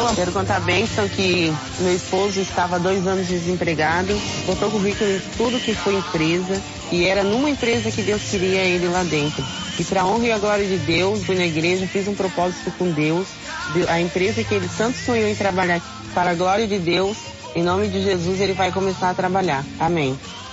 Quero contar a bênção que meu esposo estava há 2 anos desempregado, botou currículo em tudo que foi empresa, e era numa empresa que Deus queria ele lá dentro. E para a honra e a glória de Deus, fui na igreja, fiz um propósito com Deus, a empresa que ele tanto sonhou em trabalhar, para a glória de Deus, em nome de Jesus, ele vai começar a trabalhar. Amém.